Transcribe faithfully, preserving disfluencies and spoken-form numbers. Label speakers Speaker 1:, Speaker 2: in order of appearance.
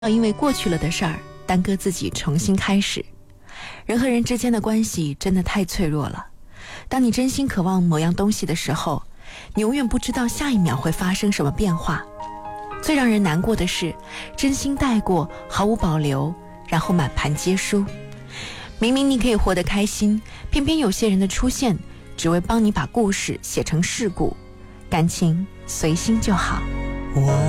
Speaker 1: 要因为过去了的事儿耽搁自己重新开始。人和人之间的关系真的太脆弱了，当你真心渴望某样东西的时候，你永远不知道下一秒会发生什么变化。最让人难过的是，真心带过，毫无保留，然后满盘皆输。明明你可以活得开心，偏偏有些人的出现只为帮你把故事写成事故。感情随心就好。
Speaker 2: 我